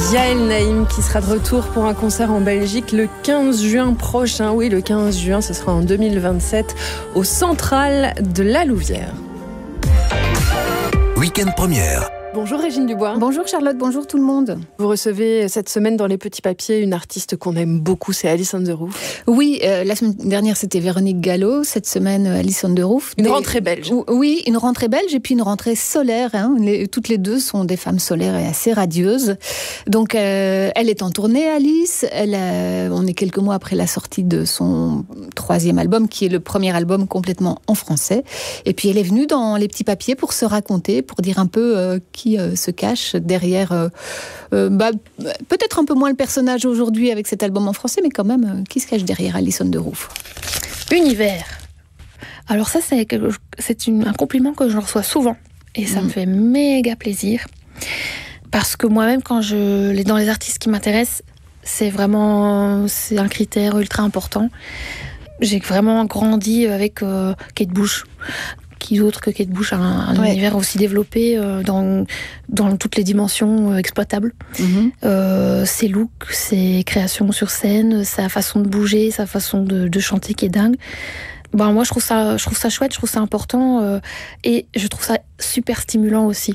Yael Naïm qui sera de retour pour un concert en Belgique le 15 juin prochain. Oui, le 15 juin, ce sera en 2027 au Central de la Louvière. Week-end première. Bonjour Régine Dubois. Bonjour Charlotte, bonjour tout le monde. Vous recevez cette semaine dans les petits papiers une artiste qu'on aime beaucoup, c'est Alice on the Roof. Oui, la semaine dernière c'était Véronique Gallo, cette semaine Alice on the Roof. Une rentrée belge. Oui, une rentrée belge et puis une rentrée solaire. Toutes les deux sont des femmes solaires et assez radieuses. Donc elle est en tournée, Alice. On est quelques mois après la sortie de son 3e album, qui est le premier album complètement en français. Et puis elle est venue dans les petits papiers pour se raconter, pour dire un peu qui se cache derrière, peut-être un peu moins le personnage aujourd'hui avec cet album en français, mais quand même, qui se cache derrière Alice on the Roof. Univers. Alors ça, c'est un compliment que je reçois souvent, et ça me fait méga plaisir, parce que moi-même, dans les artistes qui m'intéressent, c'est un critère ultra important. J'ai vraiment grandi avec Kate Bush. Qui d'autre que Kate Bush a un univers aussi développé dans toutes les dimensions exploitables. Ses looks, ses créations sur scène, sa façon de bouger, sa façon de chanter qui est dingue. Moi, je trouve ça chouette, je trouve ça important et je trouve ça super stimulant aussi.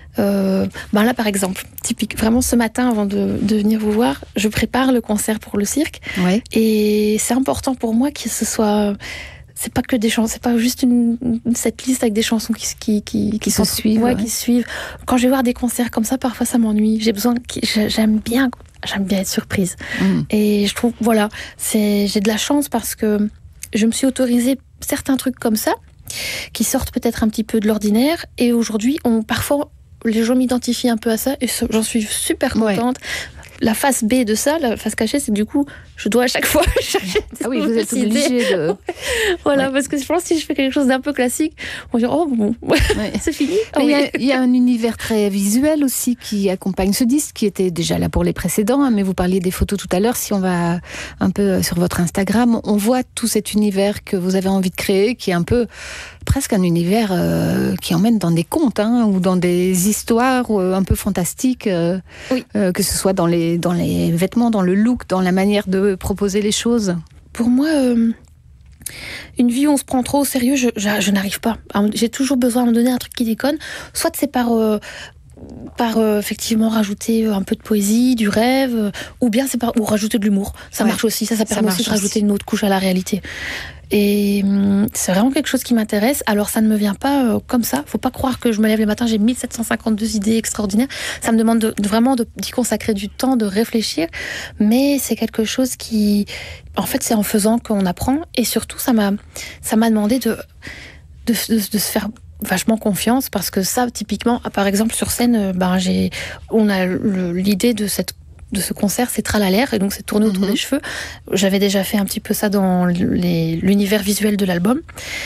Là, par exemple, typique, vraiment ce matin, avant de venir vous voir, je prépare le concert pour le cirque. Ouais. Et c'est important pour moi que ce soit... C'est pas que des chansons, c'est pas juste cette liste avec des chansons qui se suivent. Ouais, qui suivent. Quand je vais voir des concerts comme ça, parfois ça m'ennuie. J'aime bien être surprise. Et je trouve, j'ai de la chance parce que je me suis autorisée certains trucs comme ça, qui sortent peut-être un petit peu de l'ordinaire. Et aujourd'hui, parfois, les gens m'identifient un peu à ça et j'en suis super contente. Ouais. La face B de ça, la face cachée, c'est que du coup, je dois à chaque fois chercher des vous êtes obligé de... Voilà, parce que je pense que si je fais quelque chose d'un peu classique, on va dire, oh bon, c'est fini. Il y a un univers très visuel aussi qui accompagne ce disque, qui était déjà là pour les précédents, mais vous parliez des photos tout à l'heure. Si on va un peu sur votre Instagram, on voit tout cet univers que vous avez envie de créer, qui est un peu presque un univers qui emmène dans des contes, ou dans des histoires un peu fantastiques, que ce soit dans les vêtements, dans le look, dans la manière de proposer les choses. Pour moi, une vie où on se prend trop au sérieux, je n'arrive pas. J'ai toujours besoin de me donner un truc qui déconne. Soit c'est par effectivement rajouter un peu de poésie, du rêve, ou bien ou rajouter de l'humour. Ça marche aussi, ça permet aussi de rajouter une autre couche à la réalité. Et c'est vraiment quelque chose qui m'intéresse. Alors ça ne me vient pas comme ça. Faut pas croire que je me lève le matin, j'ai 1752 idées extraordinaires. Ça me demande vraiment d'y consacrer du temps, de réfléchir. Mais c'est quelque chose qui... En fait, c'est en faisant qu'on apprend. Et surtout, ça m'a demandé de se faire vachement confiance, parce que ça, typiquement, par exemple, sur scène, on a l'idée de ce concert, c'est Tralalaire, et donc c'est tourné autour des cheveux. J'avais déjà fait un petit peu ça dans l'univers visuel de l'album.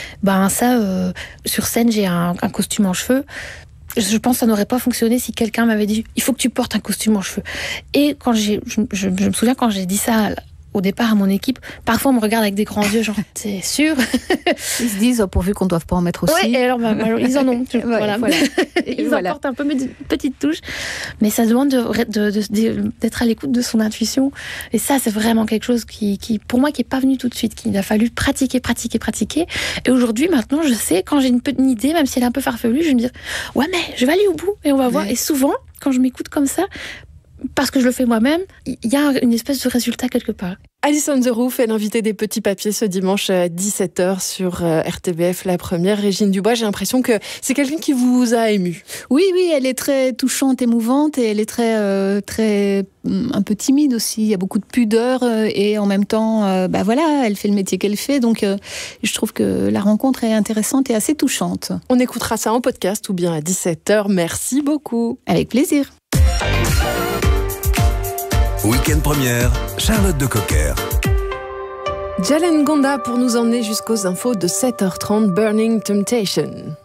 Sur scène, j'ai un costume en cheveux. Je pense que ça n'aurait pas fonctionné si quelqu'un m'avait dit « il faut que tu portes un costume en cheveux ». Et quand je me souviens, quand j'ai dit ça au départ à mon équipe, parfois on me regarde avec des grands yeux, genre « t'es sûr ?» Ils se disent pourvu qu'on ne doive pas en mettre aussi. Ouais, et alors ils en ont. Voilà. Ils apportent un peu une petite touche. Mais ça demande d'être à l'écoute de son intuition. Et ça, c'est vraiment quelque chose qui pour moi, qui n'est pas venu tout de suite, qu'il a fallu pratiquer. Et aujourd'hui, maintenant, je sais, quand j'ai une idée, même si elle est un peu farfelue, je vais me dire « ouais, mais je vais aller au bout et on va voir ». Et souvent, quand je m'écoute comme ça, parce que je le fais moi-même, il y a une espèce de résultat quelque part. Alice on the Roof est l'invitée des petits papiers ce dimanche à 17h sur RTBF, la première. Régine Dubois, j'ai l'impression que c'est quelqu'un qui vous a ému. Oui, elle est très touchante, émouvante, et elle est très un peu timide aussi. Il y a beaucoup de pudeur et en même temps, elle fait le métier qu'elle fait. Donc, je trouve que la rencontre est intéressante et assez touchante. On écoutera ça en podcast ou bien à 17h. Merci beaucoup. Avec plaisir. Week-end première, Charlotte de Cocker. Jalen Gonda pour nous emmener jusqu'aux infos de 7h30, Burning Temptation.